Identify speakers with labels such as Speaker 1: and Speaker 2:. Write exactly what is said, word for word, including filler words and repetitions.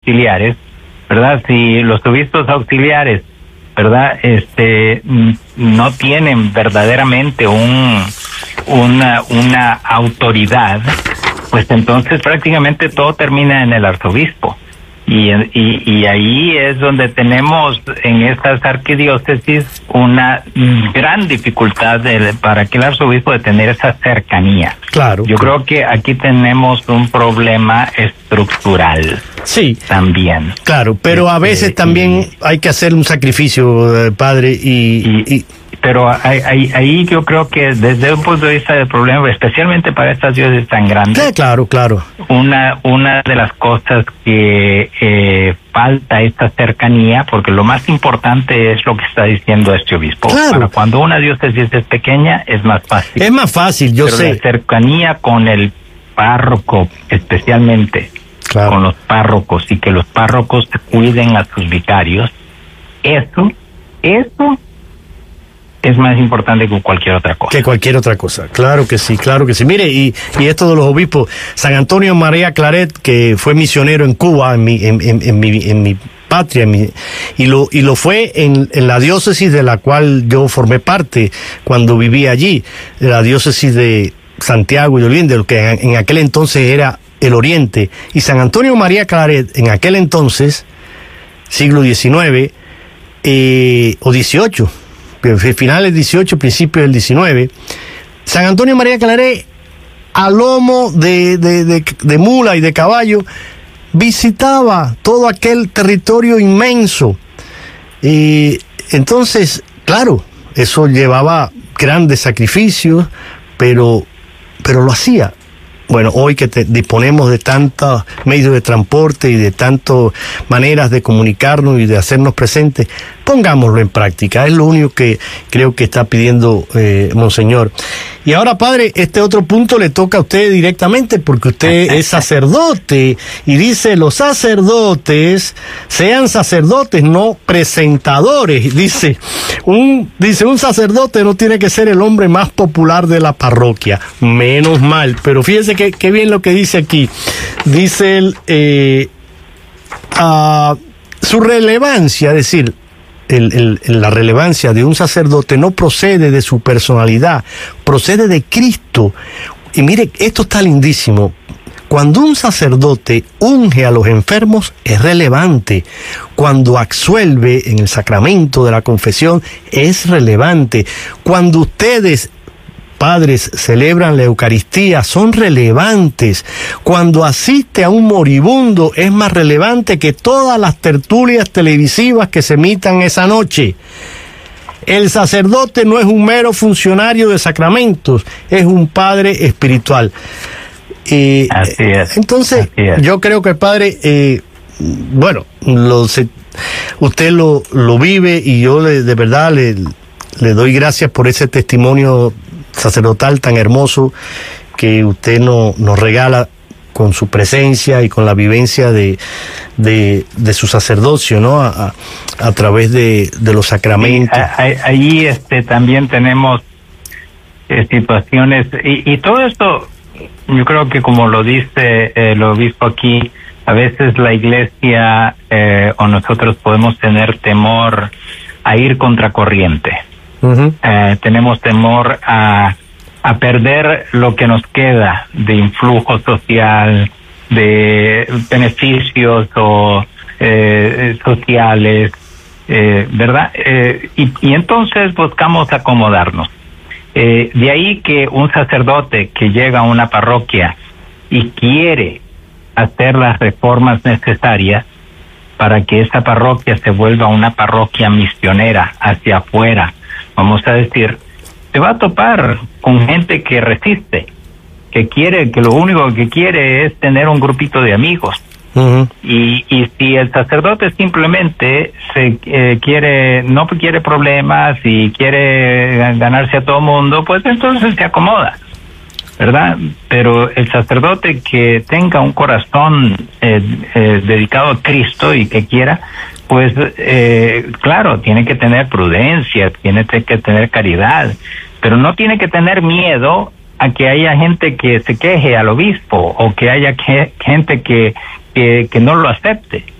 Speaker 1: auxiliares, ¿verdad? Si los obispos auxiliares, ¿verdad? Este, no tienen verdaderamente un, una, una autoridad, pues entonces prácticamente todo termina en el arzobispo. Y, y, y ahí es donde tenemos en estas arquidiócesis una gran dificultad de, para que el arzobispo de tener esa cercanía.
Speaker 2: Claro.
Speaker 1: Yo creo que aquí tenemos un problema estructural.
Speaker 2: Sí.
Speaker 1: También.
Speaker 2: Claro, pero a veces
Speaker 1: este,
Speaker 2: también
Speaker 1: y,
Speaker 2: hay que hacer un sacrificio, eh, padre, y...
Speaker 1: y,
Speaker 2: y
Speaker 1: pero ahí, ahí yo creo que desde un punto de vista del problema, especialmente para estas diócesis tan grandes,
Speaker 2: sí, claro, claro.
Speaker 1: Una, una de las cosas que eh, falta esta cercanía, porque lo más importante es lo que está diciendo este obispo.
Speaker 2: Claro.
Speaker 1: Para cuando una diócesis es pequeña es más fácil.
Speaker 2: Es más fácil, yo
Speaker 1: pero
Speaker 2: sé.
Speaker 1: la cercanía con el párroco, especialmente
Speaker 2: Claro.
Speaker 1: con los párrocos, y que los párrocos cuiden a sus vicarios, eso, eso es más importante que cualquier otra cosa.
Speaker 2: Que cualquier otra cosa, claro que sí, claro que sí. Mire, y, y esto de los obispos, San Antonio María Claret, que fue misionero en Cuba, en mi, en, en, en mi, en mi patria, en mi, y lo, y lo fue en, en la diócesis de la cual yo formé parte cuando vivía allí, la diócesis de Santiago y Olín, de lo que en, en aquel entonces era el Oriente. Y San Antonio María Claret, en aquel entonces, siglo diecinueve, eh, o dieciocho, finales dieciocho, principios del diecinueve, San Antonio María Claret, a lomo de, de, de, de mula y de caballo, visitaba todo aquel territorio inmenso. Y entonces, claro, eso llevaba grandes sacrificios, pero, pero lo hacía. Bueno, hoy que te, disponemos de tantos medios de transporte y de tantas maneras de comunicarnos y de hacernos presentes, pongámoslo en práctica. Es lo único que creo que está pidiendo eh, Monseñor. Y ahora, padre, este otro punto le toca a usted directamente, porque usted es sacerdote y dice: los sacerdotes sean sacerdotes, no presentadores. Dice un dice un sacerdote no tiene que ser el hombre más popular de la parroquia, menos mal. Pero fíjese que, que bien lo que dice aquí. Dice él, eh, uh, su relevancia, es decir, El, el, la relevancia de un sacerdote no procede de su personalidad, procede de Cristo. Y mire, esto está lindísimo. Cuando un sacerdote unge a los enfermos es relevante. Cuando absuelve en el sacramento de la confesión es relevante. Cuando ustedes, padres, celebran la Eucaristía, son relevantes. Cuando asiste a un moribundo es más relevante que todas las tertulias televisivas que se emitan esa noche. El sacerdote no es un mero funcionario de sacramentos, es un padre espiritual. Eh,
Speaker 1: así es.
Speaker 2: Entonces,
Speaker 1: así es.
Speaker 2: Yo creo que el padre, eh, bueno, lo, se, usted lo, lo vive, y yo le, de verdad le, le doy gracias por ese testimonio sacerdotal tan hermoso que usted no, nos regala con su presencia y con la vivencia de, de, de su sacerdocio, ¿no? A, a, a través de, de los sacramentos.
Speaker 1: Sí, ahí este, también tenemos eh, situaciones, y, y todo esto, yo creo que como lo dice eh, el obispo aquí, a veces la iglesia eh, o nosotros podemos tener temor a ir contracorriente. Uh-huh. Eh, tenemos temor a, a perder lo que nos queda de influjo social, de beneficios o eh, sociales, eh, ¿verdad? Eh, y, y entonces buscamos acomodarnos. Eh, de ahí que un sacerdote que llega a una parroquia y quiere hacer las reformas necesarias para que esa parroquia se vuelva una parroquia misionera hacia afuera, vamos a decir, se va a topar con gente que resiste, que quiere, que lo único que quiere es tener un grupito de amigos. Uh-huh. Y, y si el sacerdote simplemente se eh, quiere, no quiere problemas y quiere ganarse a todo mundo, pues entonces se acomoda, ¿verdad? Pero el sacerdote que tenga un corazón eh, eh, dedicado a Cristo y que quiera, pues eh, claro, tiene que tener prudencia, tiene que tener caridad, pero no tiene que tener miedo a que haya gente que se queje al obispo o que haya que, gente que, que, que no lo acepte.